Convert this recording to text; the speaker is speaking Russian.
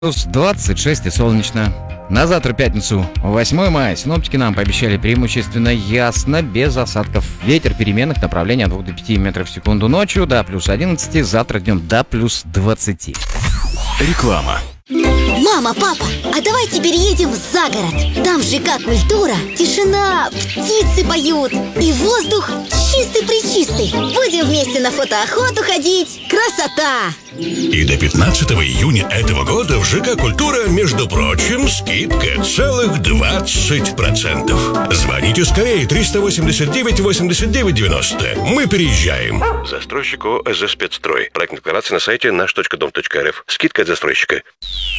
Плюс 26 и солнечно. На завтра, пятницу, 8 мая, синоптики нам пообещали преимущественно ясно, без осадков. Ветер переменных направлений от 2 до 5 метров в секунду ночью до плюс 11, завтра днем до плюс 20. Реклама. Мама, папа, а давайте переедем за город. Там ЖК «Культура», тишина, птицы поют и воздух чистый-пречистый. Будем вместе на фотоохоту ходить. Красота! И до 15 июня этого года в ЖК «Культура», между прочим, скидка целых 20%. Звоните скорее 389 89 90. Мы переезжаем. Застройщик ООО «СЗ Спецстрой». Проект декларации на сайте наш.дом.рф. Скидка от застройщика.